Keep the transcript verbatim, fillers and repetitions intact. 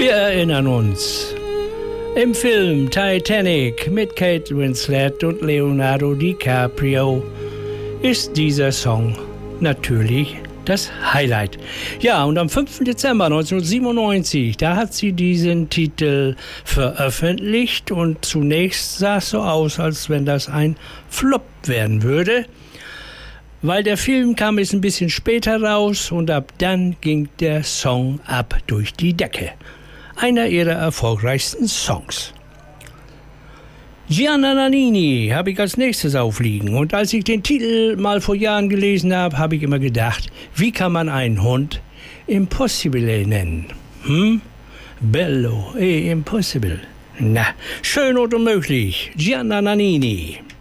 Wir erinnern uns. Im Film Titanic mit Kate Winslet und Leonardo DiCaprio ist dieser Song natürlich das Highlight. Ja, und am fünften Dezember neunzehnhundertsiebenundneunzig, da hat sie diesen Titel veröffentlicht und zunächst sah es so aus, als wenn das ein Flop werden würde, weil der Film kam jetzt ein bisschen später raus und ab dann ging der Song ab durch die Decke. Einer ihrer erfolgreichsten Songs. Gianna Nannini habe ich als nächstes aufliegen. Und als ich den Titel mal vor Jahren gelesen habe, habe ich immer gedacht, wie kann man einen Hund Impossibile nennen? Hm? Bello e impossible. Na, schön und unmöglich. Gianna Nannini.